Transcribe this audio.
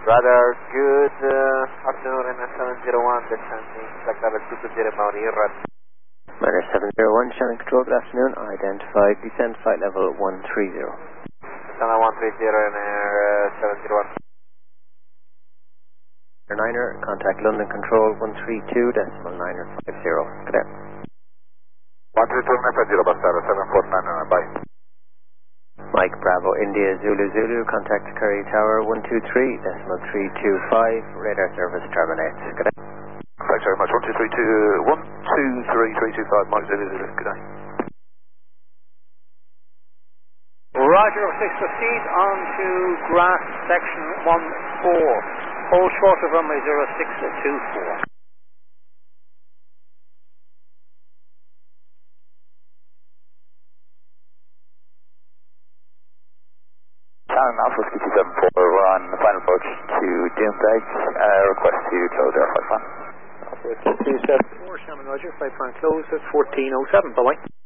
Radar, good afternoon, NS701, descending flight level 220 Mauri, Radar. Radar 701, Shannon Control, good afternoon, identified, descend flight level 130. Descend 130 and Air 701. Niner, contact London Control 132.950. Good day. 132.950, Bastaro 749, bye. Mike Bravo, India Zulu Zulu, contact Curry Tower 123.325, radar service terminates. Good day. Thanks very much. 123.325, Mike Zulu Zulu, good day. Roger, 615 on to grass section 14. Hold short of runway 0624. Shannon Alpha 274, we're on the final approach to Doombeg. Request to close air flight plan. Alpha 274, Shannon Roger, flight plan closed at 1407. Bye bye.